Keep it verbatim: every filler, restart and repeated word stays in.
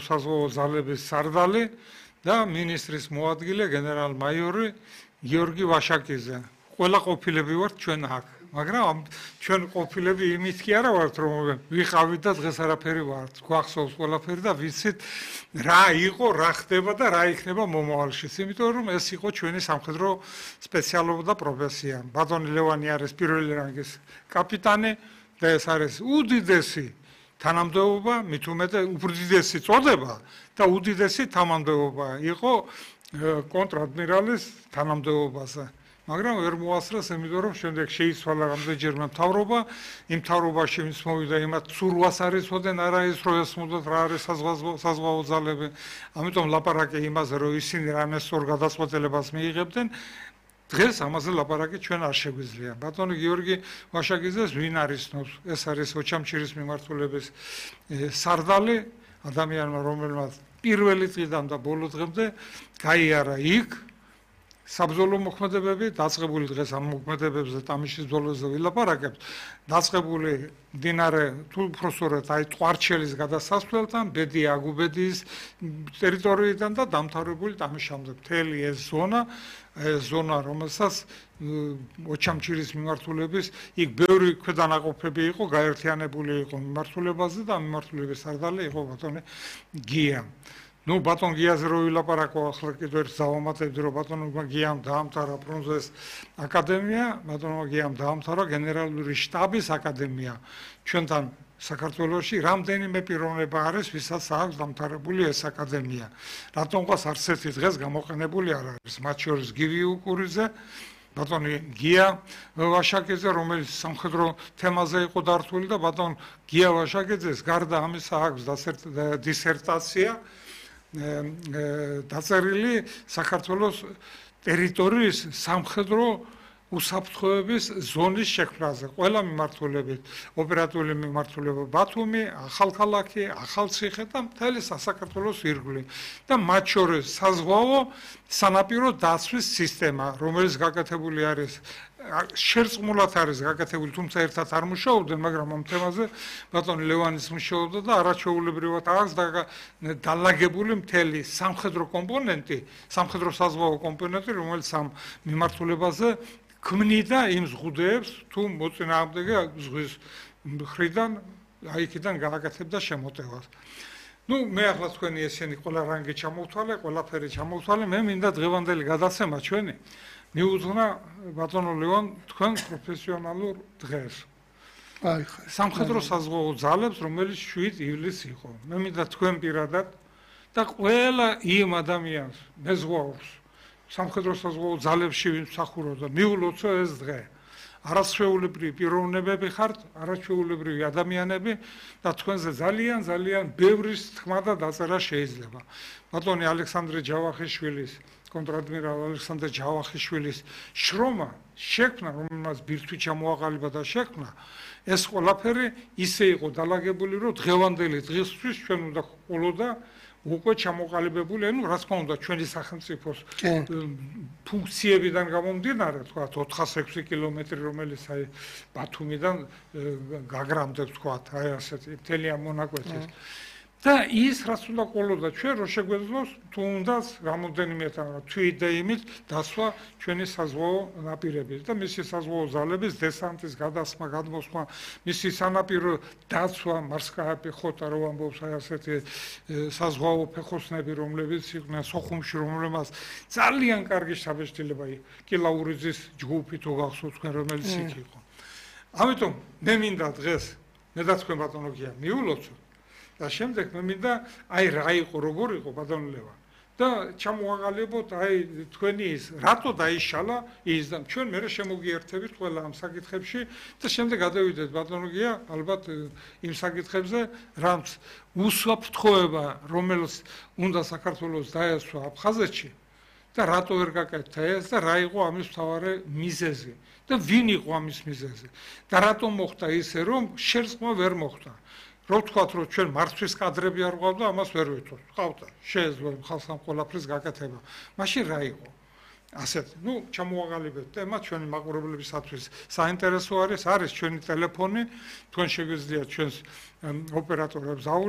სამხედრო-საზღვაო ძალების სარდალი და მინისტრის მოადგილე გენერალ-მაიორი გიორგი ვაშაკიძე. ყველა ყოფილები ვართ ჩვენ აქ. მაგრამ ჩვენ ყოფილები იმით კი არა ვართ, რომ ვიყავით და დღეს არაფერი ვართ. გვახსოვს ყველაფერი და ვიცით რა იყო, რა ხდება და რა იქნება მომავალში. იმიტომ რომ ეს იყო ჩვენი სამხედრო სპეციალობა და პროფესია. ბატონი ლევანი არის პირველი რანგის კაპიტანი და ეს არის უდიდესი თანამდებობა, მით უმეტე უდიდესი წოდება და უდიდესი თანამდებობა იყო კონტრადმირალის თანამდებობაზე. მაგრამ ვერ მოასწრეს, იმიტომ რომ შემდეგ შეიცვალა რამდენჯერმე მთავრობა, იმ მთავრობაში ვინც მოვიდა, იმათ ცურვას არ იცოდნენ, არა ის რომ ესმოდათ რა არის საზღვაო ძალები. ამიტომ ლაპარაკი იმაზე, რომ ისინი რამე სწორ გადაწყვეტილებას მიიღებდნენ, დღეს ამაზე ლაპარაკი ჩვენ არ შეგვიძლია. ბატონი გიორგი ვაშაკიძეს ვინ არისნობს? ეს არის ოჩამჩირის მიმართულების სარდალი, ადამიანმა, რომელმაც პირველი წლიდან და ბოლო დღემდე გაიარა იქ საბრძოლო მოქმედებები, დაწყებული დღეს ამ მოქმედებებზე თამიშის ბოლოზე ვილაპარაკებთ, დაწყებული მდინარე თუ უბრალოდ აი ტყვარჩელის გადასასვლელთან, ბედი აგუბედის ტერიტორიიდან და დამთავრებული თამიშამდე მთელი ეს ზონა, ეს ზონა, რომელსაც ოჩამჩირის მიმართულების იქ ბევრი ქვედანაყოფები იყო, გაერთიანებული იყო მიმართულებაზე და მიმართულების სარდალი იყო ბატონი გია. ნუ ბატონ გიაზე რო ვილაპარაკო, ახლა კიდევ ერთ დავამატებდი, რომ ბატონმა გიამ დაამთავრა ბრონზეს აკადემია, ბატონმა გიამ დაამთავრა გენერალური შტაბის აკადემია. ჩვენთან საქართველოში რამდენიმე პიროვნება არის, ვისაც აქვს დამთავრებული ეს აკადემია. რატომღაც არც ერთი დღეს გამოყენებული არ არის, მათ შორის გივი უკურიძე, ბატონი გია ვაშაკიძე, რომელიც სამხედრო თემაზე იყო დართული და ბატონ გია ვაშაკიძეს გარდა ამისა აქვს დისერტაცია დაწერილი საქართველოს ტერიტორიის სამხედრო უსაფრთხოების ზონის შექმნაზე. ყველა მიმართულებით, ოპერატიული მიმართულება ბათუმი, ახალქალაქი, ახალციხე და მთელი საქართველოს ირგვლივ. და მათ შორის საზღვაო სანაპირო დაცვის სისტემა, რომელიც გაკეთებული არის შერწყმულად არის გაკეთებული, თუმცა ერთად არ მუშაობდნენ, მაგრამ ამ თემაზე ბატონი ლევანის მუშაობდა და არაჩვეულებრივად აქვს დალაგებული მთელი სამხედრო კომპონენტი, სამხედრო საზღვაო კომპონენტი, რომელიც ამ მიმართულებაზე ქმნიდა იმ ზღუდეებს, თუ მოწინააღმდეგე ზღვის მხრიდან, აი იქიდან გააკეთებდა შემოტევას. ნუ მე ახლა თქვენი ესენი ყველა რანგი ჩამოვთვალე, ყველაფერი ჩამოვთვალე, მე მინდა დღევანდელი გადაცემა ჩვენი მიუძღვნა ბატონო ლევან თქვენ პროფესიონალურ დღეს. აი სამხედრო საზღვაო ძალებს, რომელიც შვიდ ივლისს იყო. მე მინდა თქვენ პირადად და ყველა იმ ადამიანს მეზღვაურს სამხედრო საზღვაო ძალებში ვინც მსახურობდა, მიულოცო ეს დღე. არაჩვეულებრივი პიროვნებები ხართ, არაჩვეულებრივი ადამიანები და თქვენზე ძალიან ძალიან ბევრი თქმა და დაწერა შეიძლება. ბატონი ალექსანდრე ჯავახიშვილის კონტრადმირალ ალექსანდრე ჯავახიშვილის შრომა შექმნა, რომელმაც ბირთვი ჩამოაყალიბა და შექმნა, ეს ყველაფერი ისე იყო დალაგებული, რომ დღევანდელი დღისთვის ჩვენ უნდა ყოლოდა უკვე ჩამოყალიბებული, ანუ რა თქმა უნდა ჩვენი სახელმწიფოს ფუნქციებიდან გამომდინარე, თქვა ოთხას ექვსი კილომეტრი, რომელიც აი ბათუმიდან გაგრამდებს, თქვა აი ასეთი მთელი ამ მონაკვეთის. და ის რაც უნდა ყოლოდა ჩვენ რომ შეგვეძლოს თუნდაც რამოდენიმე თვით და იმით დასვა ჩვენი საზღვაო ნაპირების და მისი საზღვაო ძალების დესანტის გადასმა, გადმოსვლა, მისი სანაპირო დაცვა, მარსკაია პეხოტა რო ამბობს აი ასეთი საზღვაო ფეხოსნები, რომლებიც იყვნენ სოხუმში, რომელმაც ძალიან კარგი შთაბეჭდილება კილაურიძის ჯგუფი თუ გახსოვთ თქვენ, რომელიც იქ იყო. ამიტომ მე მინდა დღეს მე და თქვენ ბატონო გია მიულოცოთ და შემდეგ მე მინდა აი რა იყო, როგორ იყო ბატონო ლევან და ჩამოაყალიბოთ აი თქვენი ის რატო დაიშალა ის და ჩვენ მე შემოგიერთებით ყველა ამ საკითხებში და შემდეგ გადავიდეთ ბატონო გია ალბათ იმ საკითხებზე რაც უსაფრთხოება რომელიც უნდა საქართველოს დაესვა აფხაზეთში და რატო ვერ გაკეთდა ეს და რა იყო ამის მთავარი მიზეზი და ვინ იყო ამის მიზეზი და რატომ მოხდა ისე რომ შერწყმა ვერ მოხდა რო თქვათ რომ ჩვენ მართვის კადრები არ გვყავდა ამას ვერ ვეთქვით ყავდა შეეძლო ხალხს ამ ყველაფრის გაკეთება მაშინ რა იყო ასეთ ნუ ჩამოაყალიბეთ თემა ჩვენი მაყურებლებისათვის საინტერესო არის არის ჩვენი ტელეფონი თქვენ შეგვიძლიათ ჩვენს ოპერატორებს